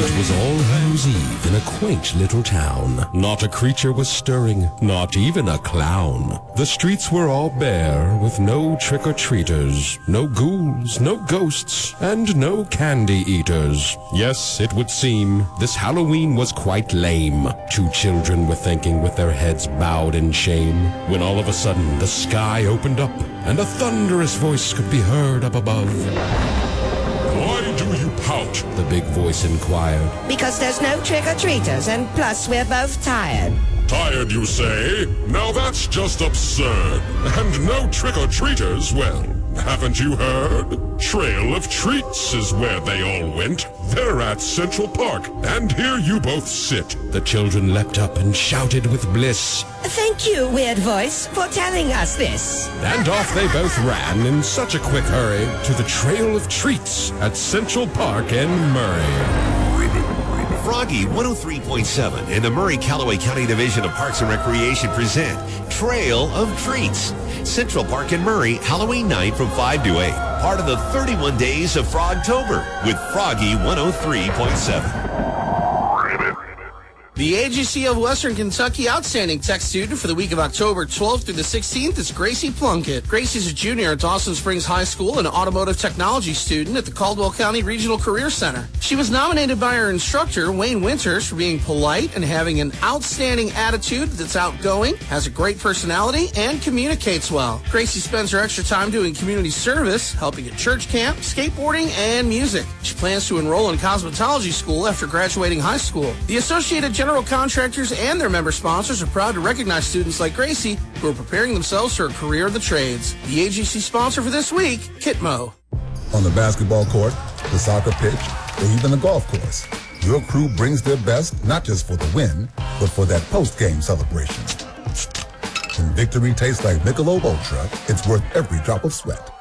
It was All Hallows Eve in a quaint little town. Not a creature was stirring, not even a clown. The streets were all bare, with no trick-or-treaters, no ghouls, no ghosts, and no candy eaters. Yes, it would seem this Halloween was quite lame. Two children were thinking with their heads bowed in shame, when all of a sudden the sky opened up, and a thunderous voice could be heard up above. Why do you pout? The big voice inquired. Because there's no trick-or-treaters, and plus we're both tired. Tired, you say? Now that's just absurd. And no trick-or-treaters? Well, haven't you heard? Trail of Treats is where they all went. They're at Central Park, and here you both sit. The children leapt up and shouted with bliss. Thank you, Weird Voice, for telling us this. And off they both ran in such a quick hurry to the Trail of Treats at Central Park in Murray. Froggy 103.7 and the Murray-Callaway County Division of Parks and Recreation present Trail of Treats. Central Park in Murray, Halloween night from 5 to 8. Part of the 31 Days of Frogtober with Froggy 103.7. The AGC of Western Kentucky Outstanding Tech Student for the week of October 12th through the 16th is Gracie Plunkett. Gracie's a junior at Dawson Springs High School and an automotive technology student at the Caldwell County Regional Career Center. She was nominated by her instructor, Wayne Winters, for being polite and having an outstanding attitude that's outgoing, has a great personality, and communicates well. Gracie spends her extra time doing community service, helping at church camp, skateboarding, and music. She plans to enroll in cosmetology school after graduating high school. The Associated General Contractors and their member sponsors are proud to recognize students like Gracie who are preparing themselves for a career of the trades. The AGC sponsor for this week, Kitmo. On the basketball court, the soccer pitch, or even the golf course, your crew brings their best not just for the win, but for that post-game celebration. When victory tastes like Michelob Ultra, it's worth every drop of sweat.